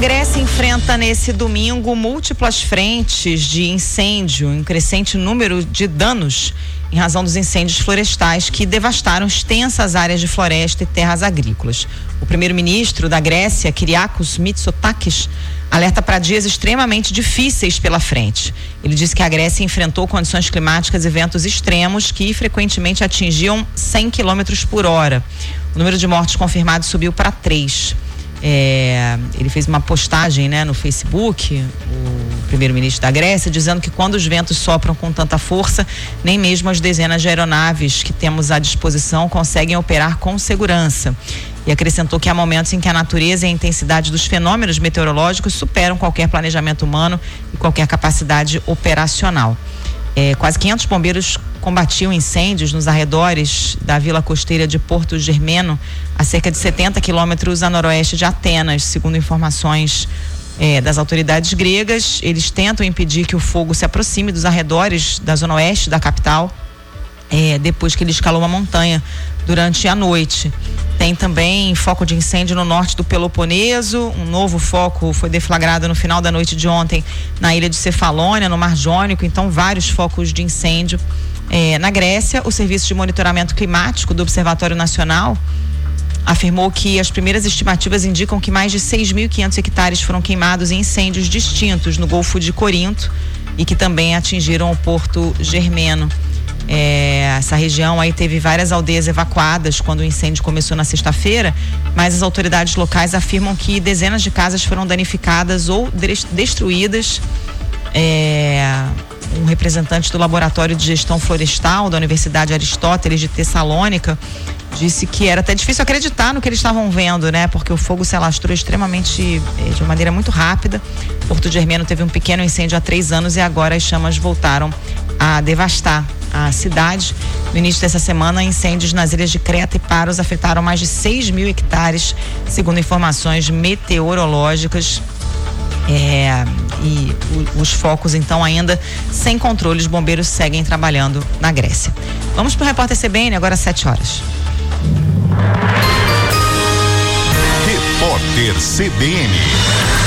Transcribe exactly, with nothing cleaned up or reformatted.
Grécia enfrenta nesse domingo múltiplas frentes de incêndio, um crescente número de danos em razão dos incêndios florestais que devastaram extensas áreas de floresta e terras agrícolas. O primeiro-ministro da Grécia, Kyriakos Mitsotakis, alerta para dias extremamente difíceis pela frente. Ele disse que a Grécia enfrentou condições climáticas e ventos extremos que frequentemente atingiam cem quilômetros por hora. O número de mortes confirmados subiu para três. É, ele fez uma postagem, né, no Facebook, o primeiro-ministro da Grécia, dizendo que quando os ventos sopram com tanta força, nem mesmo as dezenas de aeronaves que temos à disposição conseguem operar com segurança. E acrescentou que há momentos em que a natureza e a intensidade dos fenômenos meteorológicos superam qualquer planejamento humano e qualquer capacidade operacional. É, quase quinhentos bombeiros combatiam incêndios nos arredores da vila costeira de Porto Germeno, a cerca de setenta quilômetros a noroeste de Atenas, segundo informações é, das autoridades gregas. Eles tentam impedir que o fogo se aproxime dos arredores da zona oeste da capital, é, depois que ele escalou uma montanha durante a noite. Tem também foco de incêndio no norte do Peloponeso. Um novo foco foi deflagrado no final da noite de ontem na ilha de Cefalônia, no Mar Jônico. Então, vários focos de incêndio. É, na Grécia, o Serviço de Monitoramento Climático do Observatório Nacional afirmou que as primeiras estimativas indicam que mais de seis mil e quinhentos hectares foram queimados em incêndios distintos no Golfo de Corinto e que também atingiram o Porto Germeno. É, essa região aí teve várias aldeias evacuadas quando o incêndio começou na sexta-feira, mas as autoridades locais afirmam que dezenas de casas foram danificadas ou destruídas. É, um representante do Laboratório de Gestão Florestal da Universidade Aristóteles de Tessalônica disse que era até difícil acreditar no que eles estavam vendo, né? Porque o fogo se alastrou extremamente, de uma maneira muito rápida. Porto Germeno teve um pequeno incêndio há três anos e agora as chamas voltaram a devastar a cidade. No início dessa semana, incêndios nas ilhas de Creta e Paros afetaram mais de seis mil hectares, segundo informações meteorológicas. É, e o, os focos, então, ainda sem controle, os bombeiros seguem trabalhando na Grécia. Vamos para o Repórter C B N, agora às sete horas. Repórter C B N.